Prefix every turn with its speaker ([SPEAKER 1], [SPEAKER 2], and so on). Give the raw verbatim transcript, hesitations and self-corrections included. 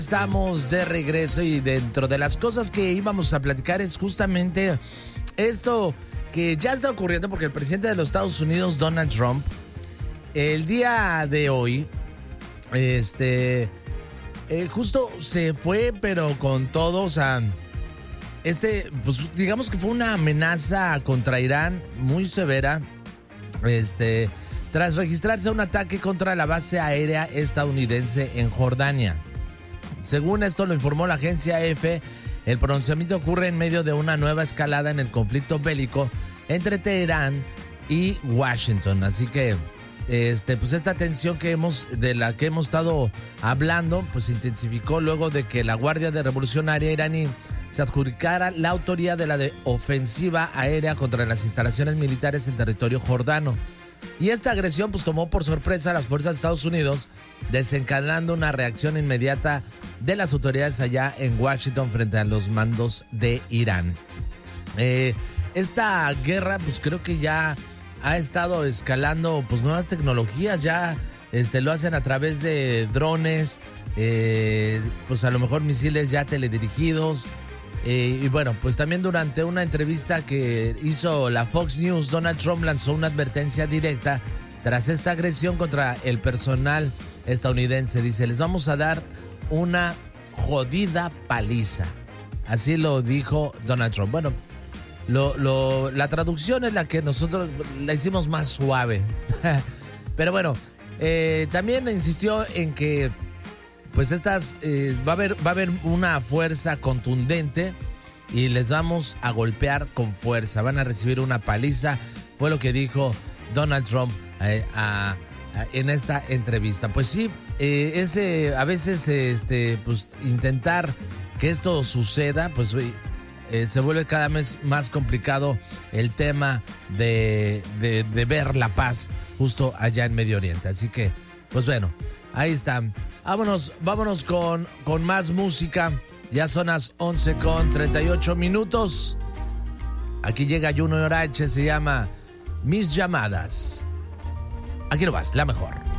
[SPEAKER 1] Estamos de regreso y dentro de las cosas que íbamos a platicar es justamente esto que ya está ocurriendo porque el presidente de los Estados Unidos, Donald Trump, el día de hoy, este, eh, justo se fue, pero con todo, o sea, este, pues digamos que fue una amenaza contra Irán muy severa, este, tras registrarse un ataque contra la base aérea estadounidense en Jordania. Según esto lo informó la agencia A F, el pronunciamiento ocurre en medio de una nueva escalada en el conflicto bélico entre Teherán y Washington. Así que este, pues esta tensión que hemos, de la que hemos estado hablando, pues se intensificó luego de que la Guardia de Revolucionaria iraní se adjudicara la autoría de la de ofensiva aérea contra las instalaciones militares en territorio jordano. Y esta agresión pues tomó por sorpresa a las fuerzas de Estados Unidos, desencadenando una reacción inmediata de las autoridades allá en Washington frente a los mandos de Irán. Eh, esta guerra pues creo que ya ha estado escalando pues nuevas tecnologías, ya este, lo hacen a través de drones, eh, pues a lo mejor misiles ya teledirigidos. Eh, y bueno, pues también durante una entrevista que hizo la Fox News, Donald Trump lanzó una advertencia directa tras esta agresión contra el personal estadounidense. Dice, les vamos a dar una jodida paliza. Así lo dijo Donald Trump. Bueno, lo, lo, la traducción es la que nosotros la hicimos más suave. Pero bueno, eh, también insistió en que pues estas eh, va a haber va a haber una fuerza contundente y les vamos a golpear con fuerza, van a recibir una paliza, fue lo que dijo Donald Trump eh, a, a, en esta entrevista. Pues sí, eh, ese a veces este pues intentar que esto suceda, pues eh, se vuelve cada vez más complicado el tema de, de, de ver la paz justo allá en Medio Oriente. Así que, pues bueno, ahí están. Vámonos, vámonos con, con más música. Ya son las once con treinta y ocho minutos. Aquí llega Junior H, se llama Mis Llamadas. Aquí no vas, la mejor.